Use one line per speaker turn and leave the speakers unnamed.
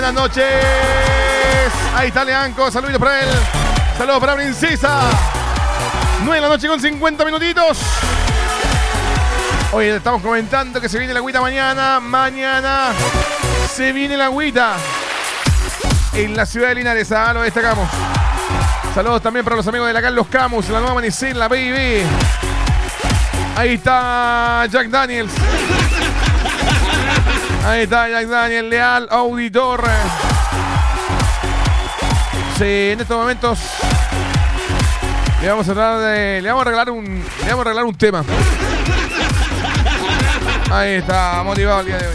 Buenas noches. Ahí está Leanco, saludos para él. Saludos para Princesa. 9 de la noche con 50 minutitos. Hoy estamos comentando que se viene la agüita mañana. Mañana se viene la agüita en la ciudad de Linares. Lo destacamos. Saludos también para los amigos de la Carlos Camus, la nueva Manicel, la Baby. Ahí está Jack Daniels. Ahí está Jack Daniel, leal auditor. Sí, en estos momentos le vamos a regalar un tema. Ahí está, motivado el día de hoy.